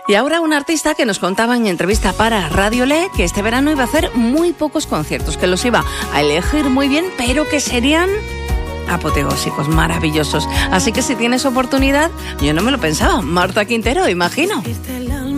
Y ahora un artista que nos contaba en entrevista para Radio Le que este verano iba a hacer muy pocos conciertos, que los iba a elegir muy bien, pero que serían apoteósicos, maravillosos. Así que si tienes oportunidad, yo no me lo pensaba, Marta Quintero, imagino.